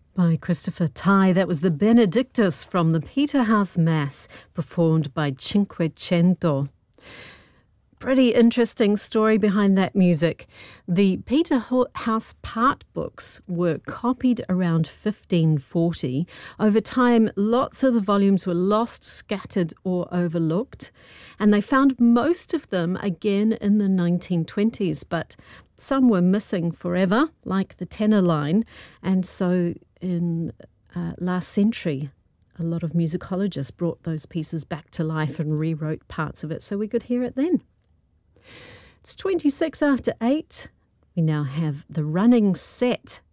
By Christopher Tye. That was the Benedictus from the Peterhouse Mass, performed by Cinquecento. Pretty interesting story behind that music. The Peterhouse part books were copied around 1540. Over time, lots of the volumes were lost, scattered, or overlooked, and they found most of them again in the 1920s, but some were missing forever, like the tenor line, and so in last century, a lot of musicologists brought those pieces back to life and rewrote parts of it so we could hear it then. It's 26 after 8. We now have the running set